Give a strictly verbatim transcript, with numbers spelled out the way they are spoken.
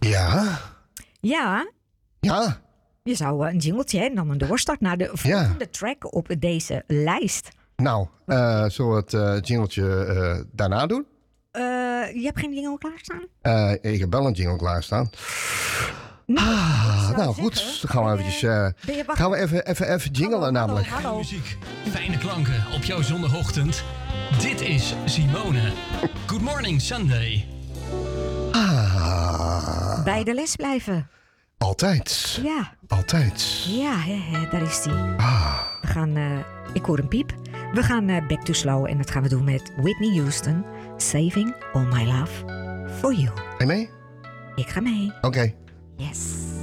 Ja. Ja. Ja. Je zou uh, een jingletje, hè, dan een doorstart naar de volgende ja. track op deze lijst. Nou, uh, zullen we het uh, jingletje uh, daarna doen? Uh, je hebt geen jingle klaarstaan? Uh, ik heb wel een jingle klaarstaan. Nou, ah, nou goed, dan gaan we eventjes, uh, gaan we even, even, even jingelen hallo, namelijk. Hallo, hallo. Muziek, fijne klanken op jouw zondagochtend. Dit is Simone. Good morning Sunday. Ah. Bij de les blijven. Altijd. Ja. Altijd. Ja, he, he, daar is die. Ah. We gaan, uh, ik hoor een piep. We gaan uh, back to slow en dat gaan we doen met Whitney Houston. Saving all my love for you. Ga je mee? Ik ga mee. Oké. Okay. Yes.